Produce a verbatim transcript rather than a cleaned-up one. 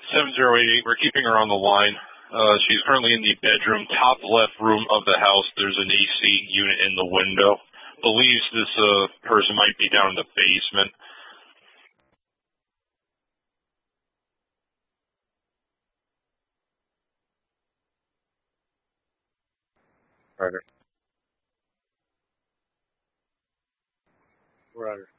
seven zero eight eight, we're keeping her on the line. Uh, she's currently in the bedroom, top left room of the house. There's an A C unit in the window. Believes this uh, person might be down in the basement. Roger. Roger.